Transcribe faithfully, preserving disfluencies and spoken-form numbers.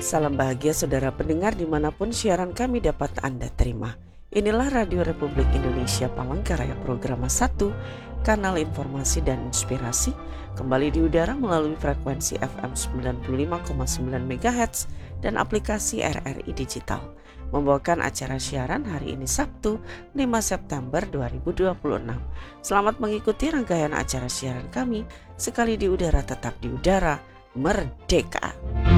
Salam bahagia saudara pendengar dimanapun siaran kami dapat Anda terima. Inilah Radio Republik Indonesia Palangkaraya Program satu, kanal informasi dan inspirasi, kembali di udara melalui frekuensi F M sembilan puluh lima koma sembilan megahertz dan aplikasi R R I Digital. Membawakan acara siaran hari ini Sabtu lima September dua ribu dua puluh enam. Selamat mengikuti rangkaian acara siaran kami, sekali di udara tetap di udara, merdeka.